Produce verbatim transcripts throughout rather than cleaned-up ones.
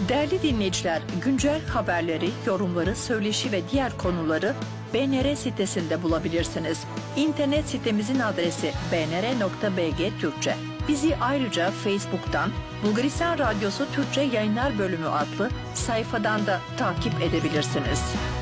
Değerli dinleyiciler, güncel haberleri, yorumları, söyleşi ve diğer konuları B N R sitesinde bulabilirsiniz. İnternet sitemizin adresi b n r nokta b g Türkçe. Bizi ayrıca Facebook'tan Bulgaristan Radyosu Türkçe Yayınlar Bölümü adlı sayfadan da takip edebilirsiniz.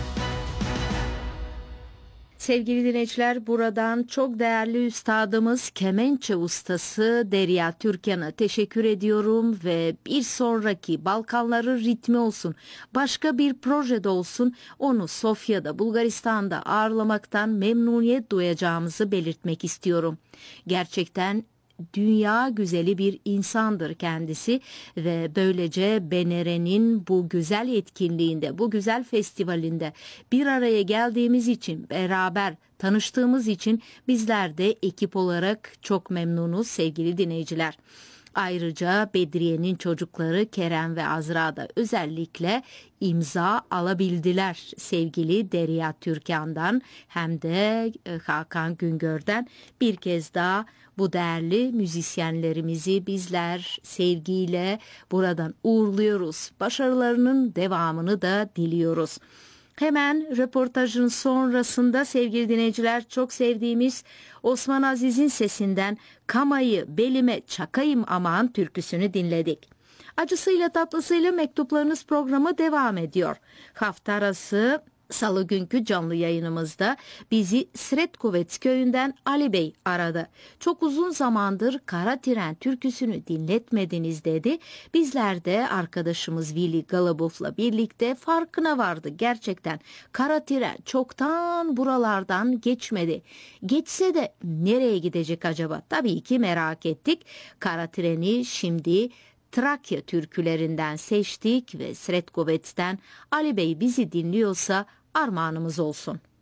Sevgili dinleyiciler, buradan çok değerli üstadımız kemençe ustası Derya Türkan'a teşekkür ediyorum ve bir sonraki Balkanların ritmi olsun, başka bir projede olsun onu Sofya'da, Bulgaristan'da ağırlamaktan memnuniyet duyacağımızı belirtmek istiyorum. Gerçekten dünya güzeli bir insandır kendisi ve böylece B N R'nin bu güzel etkinliğinde, bu güzel festivalinde bir araya geldiğimiz için, beraber tanıştığımız için bizler de ekip olarak çok memnunuz sevgili dinleyiciler. Ayrıca Bedriye'nin çocukları Kerem ve Azra da özellikle imza alabildiler sevgili Derya Türkan'dan hem de Hakan Güngör'den. Bir kez daha bu değerli müzisyenlerimizi bizler sevgiyle buradan uğurluyoruz. Başarılarının devamını da diliyoruz. Hemen röportajın sonrasında sevgili dinleyiciler, çok sevdiğimiz Osman Aziz'in sesinden Kamayı belime çakayım aman türküsünü dinledik. Acısıyla tatlısıyla mektuplarınız programı devam ediyor. Hafta arası Salı günkü canlı yayınımızda bizi Sretkovets köyünden Ali Bey aradı. Çok uzun zamandır Kara Tren türküsünü dinletmediniz dedi. Bizler de arkadaşımız Vili Galabov'la birlikte farkına vardı. Gerçekten Kara Tren çoktan buralardan geçmedi. Geçse de nereye gidecek acaba? Tabii ki merak ettik. Kara Tren'i şimdi Trakya türkülerinden seçtik ve Sretkovets'ten Ali Bey bizi dinliyorsa armağanımız olsun.